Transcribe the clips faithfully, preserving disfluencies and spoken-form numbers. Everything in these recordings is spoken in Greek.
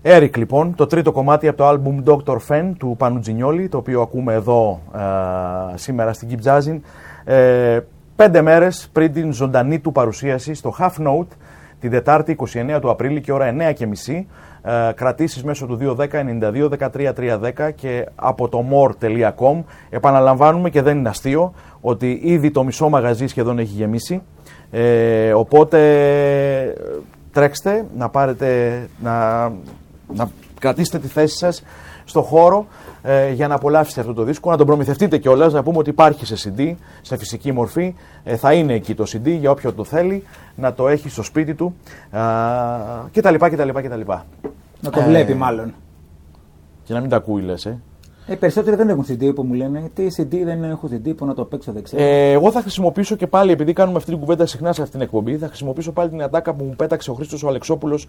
Eric λοιπόν, το τρίτο κομμάτι από το άλμπουμ Doctor Fen του Πάνου Τζινιόλη, το οποίο ακούμε εδώ ε, σήμερα στην Keep Jazzin, ε, πέντε μέρες πριν την ζωντανή του παρουσίαση στο Half Note την Τετάρτη εικοστή ενάτη του Απρίλη και ώρα εννιά και μισή. Ε, κρατήσεις μέσω του δύο ένα μηδέν εννιά δύο ένα τρία τρία ένα μηδέν και από το more τελεία com. Επαναλαμβάνουμε, και δεν είναι αστείο, ότι ήδη το μισό μαγαζί σχεδόν έχει γεμίσει. Ε, οπότε τρέξτε να πάρετε, να, να κρατήσετε τη θέση σας στο χώρο ε, για να απολαύσετε αυτό το δίσκο, να τον προμηθευτείτε κιόλας, να πούμε ότι υπάρχει σε σι ντι, σε φυσική μορφή, ε, θα είναι εκεί το σι ντι για όποιον το θέλει, να το έχει στο σπίτι του κτλ. κτλ, κτλ. Να το βλέπει ε, μάλλον. Και να μην τα ακούει, λες, ε. Οι περισσότεροι δεν έχουν σι ντι που μου λένε. Τι σι ντι δεν έχω σι ντι που να το παίξω, δεν ξέρω. Ε, εγώ θα χρησιμοποιήσω και πάλι, επειδή κάνουμε αυτή την κουβέντα συχνά σε αυτήν την εκπομπή, θα χρησιμοποιήσω πάλι την ατάκα που μου πέταξε ο Χρήστος ο Αλεξόπουλος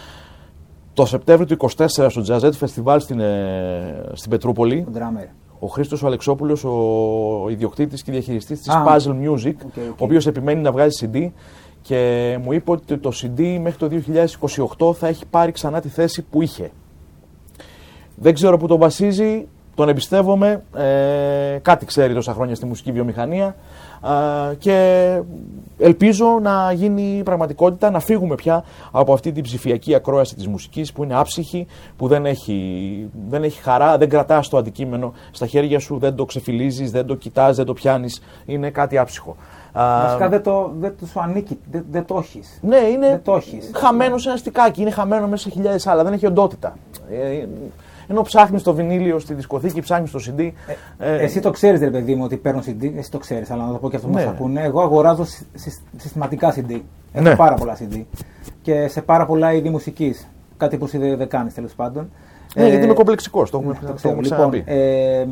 το Σεπτέμβριο του είκοσι τέσσερα στο Jazz Festival στην, ε, στην Πετρούπολη. Ο drummer. Ο Χρήστος ο Αλεξόπουλος, ο ιδιοκτήτης και διαχειριστής της ah. Puzzle Music, okay, okay. ο οποίος επιμένει να βγάζει σι ντι και μου είπε ότι το σι ντι μέχρι το δύο χιλιάδες είκοσι οκτώ θα έχει πάρει ξανά τη θέση που είχε. Δεν ξέρω που το βασίζει, τον εμπιστεύομαι, ε, κάτι ξέρει τόσα χρόνια στη μουσική βιομηχανία ε, και ελπίζω να γίνει πραγματικότητα, να φύγουμε πια από αυτή την ψηφιακή ακρόαση της μουσικής που είναι άψυχη, που δεν έχει, δεν έχει χαρά, δεν κρατάς το αντικείμενο στα χέρια σου, δεν το ξεφυλίζεις, δεν το κοιτάς, δεν το πιάνεις, είναι κάτι άψυχο. Βασικά δεν το, δεν το σου ανήκει, δεν, δεν το έχεις. Ναι, είναι δεν το έχεις. χαμένο σε ένα στικάκι, είναι χαμένο μέσα σε χιλιάδες άλλα, δεν έχει οντότητα. Ε, Ενώ ψάχνεις το βινίλιο στη δισκοθήκη, ψάχνεις το σι ντι. Ε, ε, εσύ το ξέρεις, ρε παιδί μου, ότι παίρνω σι ντι. Εσύ το ξέρεις, αλλά να το πω και αυτό που ναι. μας ακούνε. Εγώ αγοράζω συ, συ, συστηματικά σι ντι. Έχω ναι. πάρα πολλά σι ντι. Και σε πάρα πολλά είδη μουσικής. Κάτι που εσύ δεν δε κάνεις, τέλος πάντων. Ναι, ε, γιατί είμαι κομπλεξικός. Το έχουμε, ναι, το το έχουμε λοιπόν, ε,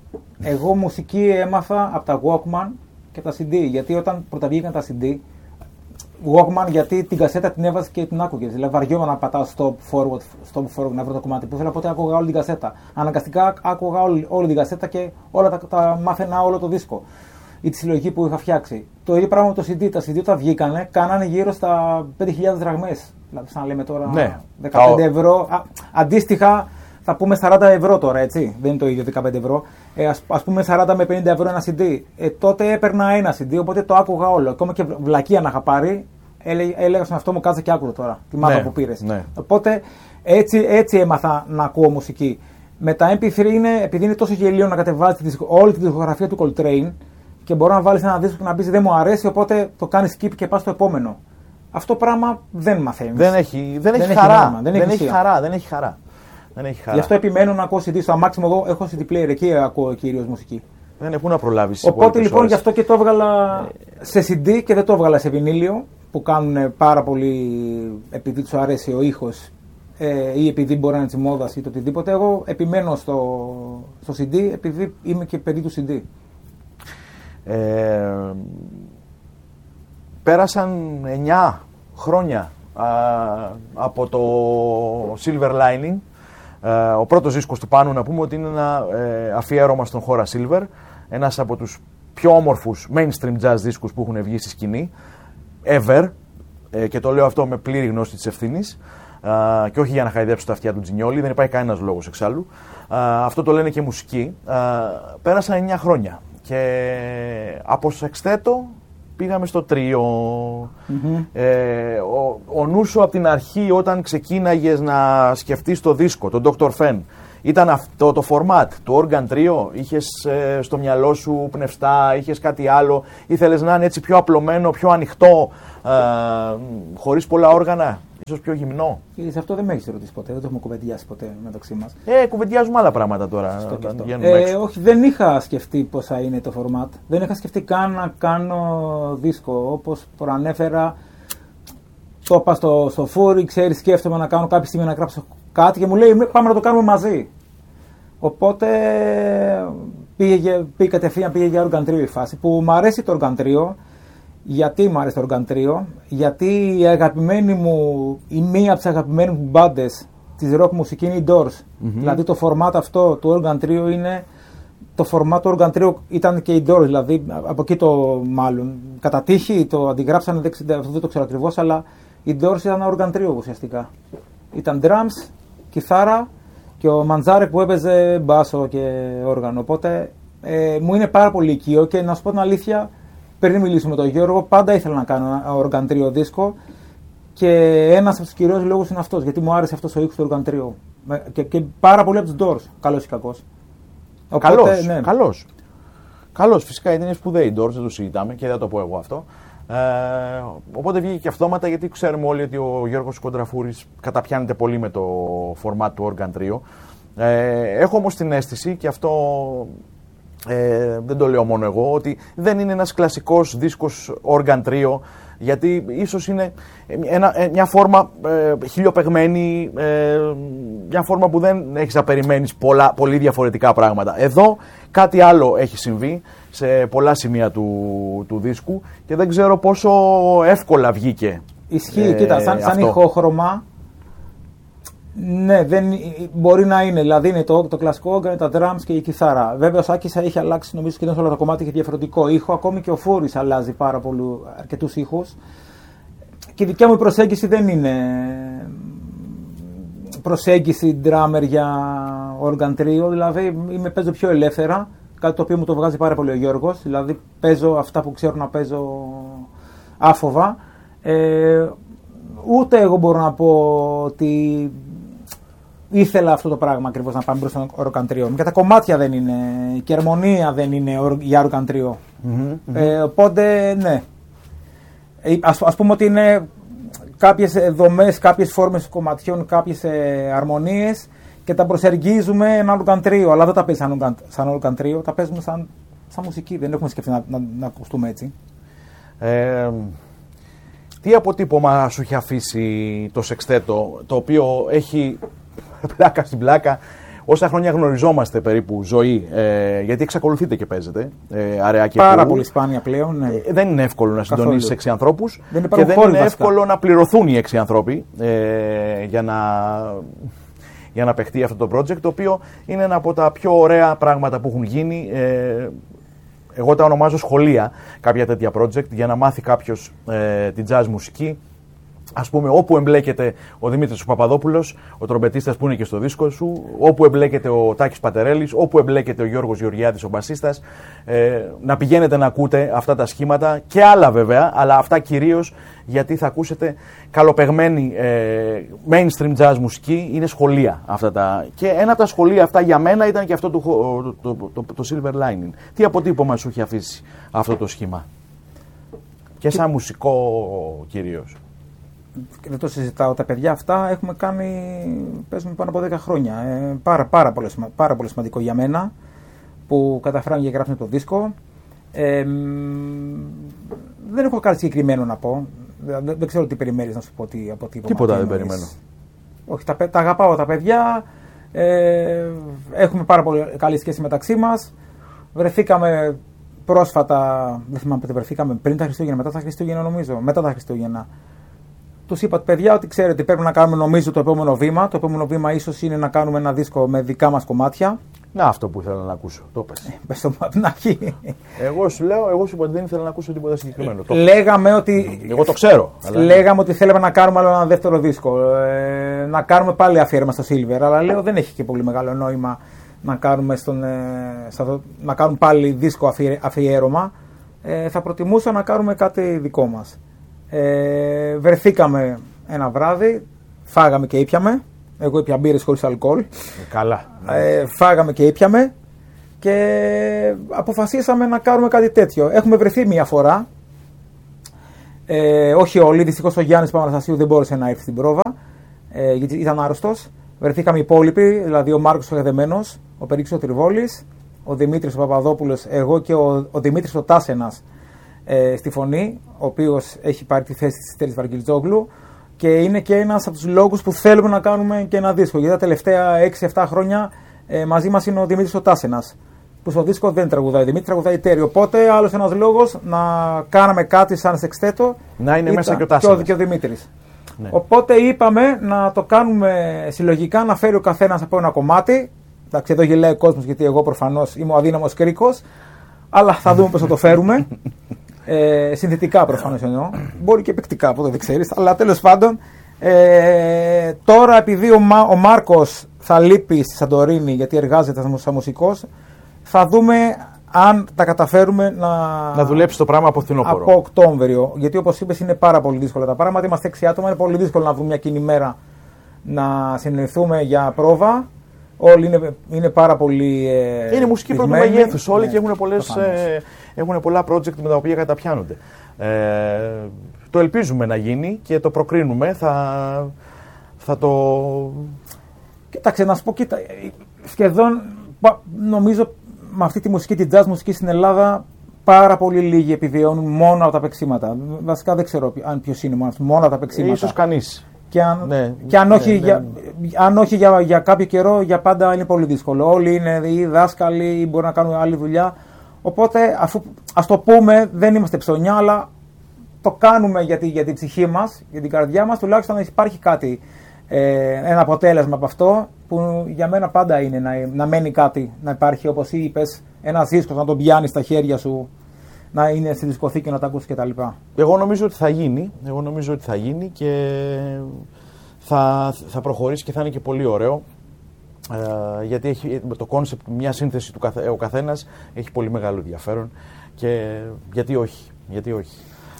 εγώ μουσική έμαθα από τα Walkman και τα σι ντι. Γιατί όταν πρωταβγήκαν τα σι ντι. Walkman, γιατί την κασέτα την έβαζε και την άκουγε. Δηλαδή, βαριόμουν να πατάω stop forward, stop forward να βρω το κομμάτι που ήθελα, οπότε άκουγα όλη την κασέτα. Αναγκαστικά άκουγα όλη, όλη την κασέτα και όλα τα, τα μάθαινα όλο το δίσκο ή τη συλλογή που είχα φτιάξει. Το ίδιο πράγμα με το σι ντι. Τα σι ντι όταν βγήκανε, κάνανε γύρω στα πέντε χιλιάδες δραχμές. Δηλαδή, σαν να λέμε τώρα ναι. δεκαπέντε ευρώ. Α, αντίστοιχα, θα πούμε σαράντα ευρώ τώρα, έτσι. Δεν είναι το ίδιο δεκαπέντε ευρώ. Ε, ας, ας πούμε σαράντα με πενήντα ευρώ ένα σι ντι. Ε, τότε έπαιρνα ένα σι ντι, οπότε το άκουγα όλο. Ακόμα και βλακεία να είχα πάρει, έλεγα, έλεγα στον εαυτό μου, κάτσε και άκουγα τώρα τη μάπα ναι, που πήρες. Ναι. Οπότε έτσι, έτσι έμαθα να ακούω μουσική. Με τα εμ πι θρι είναι, επειδή είναι τόσο γελίο να κατεβάζει όλη τη δισκογραφία του Coltrane και μπορεί να βάλεις ένα δίσκο και να πεις δεν μου αρέσει, οπότε το κάνεις skip και πας στο επόμενο. Αυτό πράγμα δεν μαθαίνεις. Δεν έχει, δεν δεν έχει έχει χαρά. νόημα, δεν, δεν έχει έχει χαρά. Δεν έχει χαρά. Δεν έχει χαρά. Γι' αυτό επιμένω να ακούω σι ντι. Στο αμάξι μου εδώ έχω σι ντι player, εκεί ακούω κυρίως μουσική. Δεν είναι πού να προλάβεις. Οπότε λοιπόν ώρες. Γι' αυτό και το έβγαλα σε σι ντι και δεν το έβγαλα σε βινίλιο, που κάνουν πάρα πολύ επειδή τους αρέσει ο ήχος ε, ή επειδή μπορεί να είναι της μόδας ή το οτιδήποτε. Εγώ επιμένω στο, στο σι ντι επειδή είμαι και παιδί του σι ντι. Ε, πέρασαν εννιά χρόνια α, από το Silver Lining. Uh, ο πρώτος δίσκος του Πάνου, να πούμε ότι είναι ένα ε, αφιέρωμα στον χώρα Silver, ένας από τους πιο όμορφους mainstream jazz δίσκους που έχουν βγει στη σκηνή ever, ε, και το λέω αυτό με πλήρη γνώση της ευθύνης uh, και όχι για να χαϊδέψω τα αυτιά του Τζινιόλη, δεν υπάρχει κανένας λόγος εξάλλου. Uh, αυτό το λένε και μουσικοί. Uh, πέρασαν εννιά χρόνια και από σεξτέτο πήγαμε στο τρίο. Mm-hmm. Ε, ο, ο νους σου από την αρχή, όταν ξεκίναγες να σκεφτείς το δίσκο, τον Doctor Fen, ήταν αυτό το format του organ trio? Είχες ε, στο μυαλό σου πνευστά, είχες κάτι άλλο, ήθελες να είναι έτσι πιο απλωμένο, πιο ανοιχτό, ε, χωρίς πολλά όργανα, ίσως πιο γυμνό? Και σε αυτό δεν με έχεις ρωτήσει ποτέ, δεν το έχουμε κουβεντιάσει ποτέ μεταξύ μας. Ε, κουβεντιάζουμε άλλα πράγματα τώρα. Ε, όχι, δεν είχα σκεφτεί πώς θα είναι το format. Δεν είχα σκεφτεί καν να κάνω δίσκο. Όπως προανέφερα, το είπα στο, στο φούρι, ξέρεις, σκέφτομαι να κάνω κάποια στιγμή να γράψω κάτι και μου λέει πάμε να το κάνουμε μαζί. Οπότε πήγε, πήγε κατευθείαν, πήγε για organ trio η φάση, που μου αρέσει το organ trio. Γιατί μου αρέσει το organ trio? Γιατί η αγαπημένη μου, η μία από τις αγαπημένες μου μπάντες της rock μουσική είναι οι Doors. Mm-hmm. Δηλαδή το format αυτό του organ trio είναι, το format του organ trio ήταν και οι Doors, δηλαδή από εκεί το μάλλον. Κατά τύχη το αντιγράψανε, αυτό δεν το ξέρω ακριβώς, αλλά οι Doors ήταν ένα organ trio ουσιαστικά. Ήταν drums κιθάρα και ο Μαντζάρεκ που έπαιζε μπάσο και όργανο. Οπότε ε, μου είναι πάρα πολύ οικείο και να σου πω την αλήθεια, πριν μιλήσουμε με τον Γιώργο, πάντα ήθελα να κάνω ένα οργαντρίο δίσκο και ένας από τους κυρίως λόγους είναι αυτός, γιατί μου άρεσε αυτός ο ήχος του οργαντρίου. Και, και πάρα πολύ από τους Doors, καλός ή κακός. Καλός, ναι. καλός. Καλός, φυσικά είναι σπουδαίοι οι Doors, δεν το συζητάμε και δεν το πω εγώ αυτό. Ε, οπότε βγήκε και αυτόματα, γιατί ξέρουμε όλοι ότι ο Γιώργος Κοντραφούρης καταπιάνεται πολύ με το φορμάτ του Organ Trio. Ε, έχω όμως την αίσθηση, και αυτό ε, δεν το λέω μόνο εγώ, ότι δεν είναι ένας κλασικός δίσκος Organ Trio, γιατί ίσως είναι ένα, μια φόρμα ε, χιλιοπεγμένη, ε, μια φόρμα που δεν έχεις να περιμένεις πολλά, πολύ διαφορετικά πράγματα. Εδώ κάτι άλλο έχει συμβεί σε πολλά σημεία του, του δίσκου και δεν ξέρω πόσο εύκολα βγήκε. Ισχύει, ε, κοίτα, σαν, σαν ηχόχρωμα, ναι, δεν, μπορεί να είναι. Δηλαδή είναι το, το κλασικό όργανο, τα drums και η κιθάρα. Βέβαια ο Σάκης έχει αλλάξει, νομίζω, σχεδόν σε όλο το κομμάτι, έχει διαφορετικό ήχο. Ακόμη και ο Φούρης αλλάζει πάρα πολύ, αρκετούς ήχους. Και η δικιά μου προσέγγιση δεν είναι προσέγγιση drummer για organ trio. Δηλαδή είμαι, παίζω πιο ελεύθερα. Κάτι το οποίο μου το βγάζει πάρα πολύ ο Γιώργος. Δηλαδή παίζω αυτά που ξέρω να παίζω άφοβα. Ε, ούτε εγώ μπορώ να πω ότι ήθελα αυτό το πράγμα ακριβώς, να πάμε προς τον organ trio. Και τα κομμάτια δεν είναι, και η αρμονία δεν είναι για organ trio. Mm-hmm, mm-hmm. Ε, οπότε ναι. Ας, ας πούμε ότι είναι κάποιες δομές, κάποιες φόρμες κομματιών, κάποιες ε, αρμονίες και τα προσεργίζουμε ένα organ trio, αλλά δεν τα παίζουμε σαν, σαν organ trio, τα παίζουμε σαν, σαν μουσική, δεν έχουμε σκεφτεί να, να, να ακουστούμε έτσι. Ε, τι αποτύπωμα σου έχει αφήσει το σεξτέτο, το οποίο έχει πλάκα στην πλάκα, όσα χρόνια γνωριζόμαστε περίπου ζωή, ε, γιατί εξακολουθείτε και παίζετε ε, αραιά και πάρα πολύ σπάνια πλέον. Ναι. Ε, δεν είναι εύκολο να συντονίσεις έξι ανθρώπους δεν και δεν είναι βασικά. εύκολο να πληρωθούν οι έξι άνθρωποι ε, για να... για να παιχτεί αυτό το project, το οποίο είναι ένα από τα πιο ωραία πράγματα που έχουν γίνει. Ε, εγώ τα ονομάζω σχολεία, κάποια τέτοια project, για να μάθει κάποιος ε, την jazz μουσική. Ας πούμε, όπου εμπλέκεται ο Δημήτρης ο Παπαδόπουλος, ο τρομπετίστας που είναι και στο δίσκο σου, όπου εμπλέκεται ο Τάκης Πατερέλης, όπου εμπλέκεται ο Γιώργος Γεωργιάδης, ο μπασίστας, ε, να πηγαίνετε να ακούτε αυτά τα σχήματα και άλλα βέβαια, αλλά αυτά κυρίως γιατί θα ακούσετε καλοπεγμένη ε, mainstream jazz μουσική, είναι σχολεία αυτά τα. Και ένα από τα σχολεία αυτά για μένα ήταν και αυτό το, το, το, το, το Silver Lining. Τι αποτύπωμα σου έχει αφήσει αυτό το σχήμα? Και σαν και... μουσικό κυρίως. Δεν το συζητάω. Τα παιδιά αυτά έχουμε κάνει, παίζουμε πάνω από δέκα χρόνια. Ε, πάρα, πάρα, πολύ, πάρα πολύ σημαντικό για μένα που καταφέραμε και γράψουμε το δίσκο. Ε, δεν έχω κάτι συγκεκριμένο να πω. Δεν, δεν ξέρω τι περιμένεις να σου πω. Τι, από τι τίποτα δεν περιμένω. Όχι, τα, τα αγαπάω τα παιδιά. Ε, έχουμε πάρα πολύ καλή σχέση μεταξύ μας. Βρεθήκαμε πρόσφατα, δεν θυμάμαι πότε βρεθήκαμε, πριν τα Χριστούγεννα, μετά τα Χριστούγεννα νομίζω. Μετά τα Χριστούγεννα. Τους είπα, παιδιά, ότι ξέρετε ότι πρέπει να κάνουμε, νομίζω, το επόμενο βήμα. Το επόμενο βήμα ίσως είναι να κάνουμε ένα δίσκο με δικά μας κομμάτια. Να, αυτό που ήθελα να ακούσω. Το πες. Ε, πες το από την αρχή. Εγώ σου λέω, εγώ σου είπα ότι δεν ήθελα να ακούσω τίποτα συγκεκριμένο. Το λέγαμε ότι. Εγώ το ξέρω. Αλλά... Λέγαμε ότι θέλαμε να κάνουμε άλλο ένα δεύτερο δίσκο. Ε, να κάνουμε πάλι αφιέρωμα στο Silver. Αλλά λέω δεν έχει και πολύ μεγάλο νόημα να κάνουμε, στον, ε, στο, να κάνουμε πάλι δίσκο αφιέ, αφιέρωμα. Ε, θα προτιμούσα να κάνουμε κάτι δικό μας. Ε, βρεθήκαμε ένα βράδυ, φάγαμε και ήπιαμε. Εγώ ήπια μπύρες χωρίς αλκοόλ. Ε, καλά. Ε, φάγαμε και ήπιαμε και αποφασίσαμε να κάνουμε κάτι τέτοιο. Έχουμε βρεθεί μία φορά. Ε, όχι όλοι, δυστυχώς ο Γιάννης Παπαναστασίου δεν μπόρεσε να έρθει στην πρόβα, ε, γιατί ήταν άρρωστος. Βρεθήκαμε οι υπόλοιποι, δηλαδή ο Μάρκος ο Γεδεμένος, ο Περίξης ο Τριβόλης, ο Δημήτρης ο Παπαδόπουλος, εγώ και ο, ο Δημήτρης ο Τάσενας ε, στη φωνή, ο οποίος έχει πάρει τη θέση της Στέλης Βαργιλτζόγλου και είναι και ένας από τους λόγους που θέλουμε να κάνουμε και ένα δίσκο. Γιατί τα τελευταία έξι εφτά χρόνια ε, μαζί μας είναι ο Δημήτρης ο Τάσενας, που στο δίσκο δεν τραγουδάει ο Δημήτρης, τραγουδάει τέρι. Οπότε άλλος ένας λόγος να κάναμε κάτι σαν σεξτέτο να είναι μέσα και ο Τάσενας και ο Δημήτρης. Ναι. Οπότε είπαμε να το κάνουμε συλλογικά, να φέρει ο καθένας από ένα κομμάτι. Εντάξει, εδώ γελάει ο κόσμος γιατί εγώ προφανώς είμαι ο αδύναμος κρίκος, αλλά θα δούμε πώς θα το φέρουμε. Ε, συνθετικά προφανώς εννοώ. Μπορεί και παικτικά, από το δεν ξέρεις, αλλά τέλος πάντων ε, το τώρα επειδή ο, Μα, ο Μάρκος θα λείπει στη Σαντορίνη γιατί εργάζεται σαν μουσικός, θα δούμε αν τα καταφέρουμε να, να δουλέψει το πράγμα από φθινόπωρο. Από Οκτώβριο. Γιατί όπως είπες είναι πάρα πολύ δύσκολα τα πράγματα. Είμαστε έξι άτομα, είναι πολύ δύσκολο να βρούμε μια κοινή μέρα να συνεννοηθούμε για πρόβα. Όλοι είναι, είναι πάρα πολύ. Ε, είναι μουσική πρώτου μεγέθους όλοι, ναι, και έχουν, πολλές, ε, έχουν πολλά project με τα οποία καταπιάνονται. Ε, το ελπίζουμε να γίνει και το προκρίνουμε. Θα, θα το. Κοίταξε, να σου πω, κοίτα, σχεδόν νομίζω με αυτή τη μουσική, την jazz μουσική στην Ελλάδα, πάρα πολύ λίγοι επιβιώνουν μόνο από τα παίξήματα. Βασικά δεν ξέρω αν ποιος είναι μόνο, μόνο από τα παίξήματα. Ίσως κανείς. Και αν, ναι, και αν όχι, ναι, ναι, για, ναι. αν όχι για, για κάποιο καιρό, για πάντα είναι πολύ δύσκολο. Όλοι είναι ή δάσκαλοι ή μπορούν να κάνουν άλλη δουλειά. Οπότε, αφού, ας το πούμε, δεν είμαστε ψωνιά, αλλά το κάνουμε για, τη, για την ψυχή μας, για την καρδιά μας, τουλάχιστον να υπάρχει κάτι, ε, ένα αποτέλεσμα από αυτό, που για μένα πάντα είναι να, να μένει κάτι, να υπάρχει, όπως είπες, ένας δίσκος, να τον πιάνει στα χέρια σου, να είναι στη δισκοθήκη, να τα ακούσει κτλ. Εγώ νομίζω ότι θα γίνει. Εγώ νομίζω ότι θα γίνει και θα, θα προχωρήσει και θα είναι και πολύ ωραίο. Ε, γιατί έχει το κόνσεπτ, μια σύνθεση του καθε, ο καθένας έχει πολύ μεγάλο ενδιαφέρον. Και γιατί όχι. Γιατί όχι.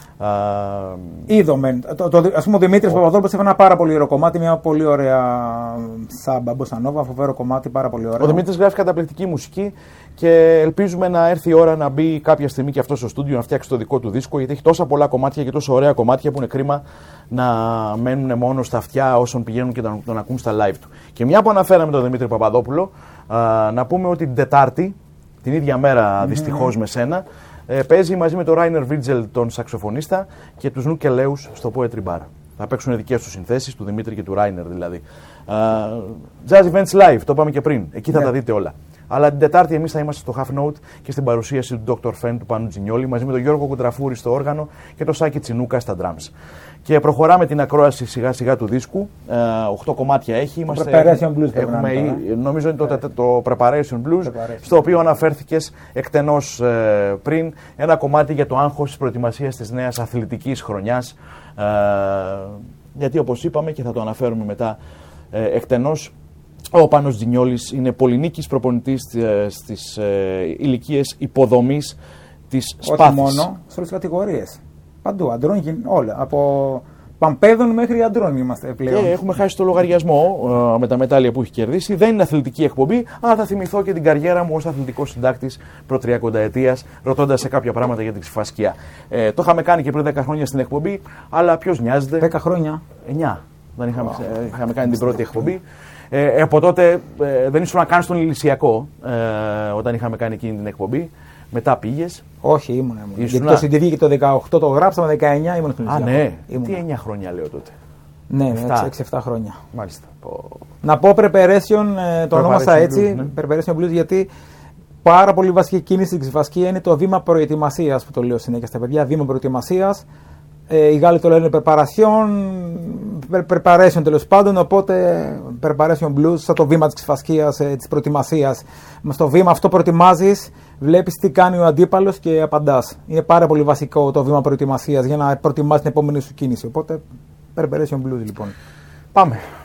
Είδαμε. Το, το, ας πούμε, ο Δημήτρης Παπαδόπουλος έφερε ένα πάρα πολύ ωραίο κομμάτι, μια πολύ ωραία σάμπα, μποσανόβα, φοβερό κομμάτι, πάρα πολύ ωραίο. Ο Δημήτρης γράφει καταπληκτική μουσική και ελπίζουμε να έρθει η ώρα να μπει κάποια στιγμή και αυτό στο στούντιο να φτιάξει το δικό του δίσκο, γιατί έχει τόσα πολλά κομμάτια και τόσο ωραία κομμάτια που είναι κρίμα να μένουν μόνο στα αυτιά όσων πηγαίνουν και τον, τον ακούν στα live του. Και μια που αναφέραμε τον Δημήτρη Παπαδόπουλο, α, να πούμε ότι την Τετάρτη, την ίδια μέρα δυστυχώς mm-hmm. με σένα, Ε, παίζει μαζί με τον Ράινερ Βίτζελ, τον σαξοφωνίστα, και τους Νουκελέους στο Poetry Bar. Θα παίξουν δικές τους συνθέσεις, του Δημήτρη και του Ράινερ δηλαδή. Uh, Jazz Events Live, το είπαμε και πριν. Εκεί θα yeah. τα δείτε όλα. Αλλά την Τετάρτη εμείς θα είμαστε στο Half Note και στην παρουσίαση του ντόκτορ Φεν του Πάνου Τζινιόλη μαζί με τον Γιώργο Κουτραφούρη στο όργανο και τον Σάκη Τσινούκα στα drums. Και προχωράμε την ακρόαση σιγά σιγά του δίσκου. Uh, οχτώ κομμάτια έχει. Είμαστε, Preparation Blues. Έχουμε, νομίζω είναι το, το Preparation Blues, Preparation. Στο οποίο αναφέρθηκες εκτενώς ε, πριν. Ένα κομμάτι για το άγχος της προετοιμασίας της νέας αθλητικής χρονιάς. Ε, γιατί όπως είπαμε και θα το αναφέρουμε μετά ε, εκτενώς, ο Πάνος Τζινιόλης είναι πολυνίκης προπονητής ε, στις ε, ηλικίες υποδομής της Σπάθης. Όχι μόνο, σε όλες τις κατηγορίες. Παντού, αντρών, όλα. Από Παμπέδων μέχρι αντρών είμαστε πλέον. Και έχουμε χάσει το λογαριασμό ε, με τα μετάλλια που έχει κερδίσει. Δεν είναι αθλητική εκπομπή, αλλά θα θυμηθώ και την καριέρα μου ως αθλητικός συντάκτης προτριακονταετίας, ρωτώντας σε κάποια πράγματα για την ξυφασκία. Ε, το είχαμε κάνει και πριν δέκα χρόνια στην εκπομπή, αλλά ποιος νοιάζεται. δέκα χρόνια. εννιά. Δεν είχαμε, wow. ε, είχαμε κάνει την πρώτη εκπομπή. Ε, από τότε ε, δεν ήσουν να κάνεις τον ηλισιακό ε, όταν είχαμε κάνει εκείνη την εκπομπή. Μετά πήγες. Όχι, ήμουν. ήμουν. Γιατί το συντηρεί και το δεκαοκτώ το γράψαμε, δεκαεννιά ήμουν στον ηλισιακό. Α, ναι. Ήμουν. Τι εννιά χρόνια λέω τότε. Ναι, έξι εφτά χρόνια. Μάλιστα. Να πω Preparation, το ονόμασα έτσι. Blues, ναι. Preparation Blues, γιατί πάρα πολύ βασική κίνηση στην ξυφασκία είναι το βήμα προετοιμασίας, που το λέω συνέχεια στα παιδιά. Βήμα προετοιμασίας. Ε, οι Γάλλοι το λένε preparation, preparation τέλος πάντων, οπότε preparation blues, σαν το βήμα της ξυφασκίας, ε, της προετοιμασίας. Στο βήμα αυτό προετοιμάζεις, βλέπεις τι κάνει ο αντίπαλος και απαντάς. Είναι πάρα πολύ βασικό το βήμα προετοιμασίας για να προετοιμάσεις την επόμενη σου κίνηση. Οπότε preparation blues λοιπόν. Πάμε.